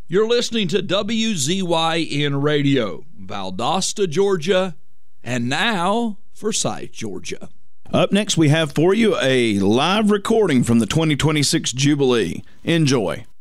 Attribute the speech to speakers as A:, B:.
A: You're listening to WZYN Radio, Valdosta, Georgia, and now Forsyth, Georgia.
B: Up next, we have for you a live recording from the 2026 Jubilee. Enjoy.